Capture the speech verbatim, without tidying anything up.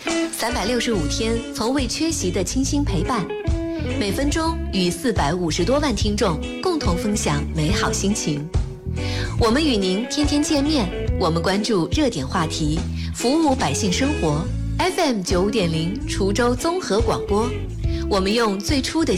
三百六十五天从未缺席的倾心陪伴，每分钟与四百五十多万听众共同分享美好心情。我们与您天天见面，我们关注热点话题，服务百姓生活。F M 九五点零滁州综合广播，我们用最初的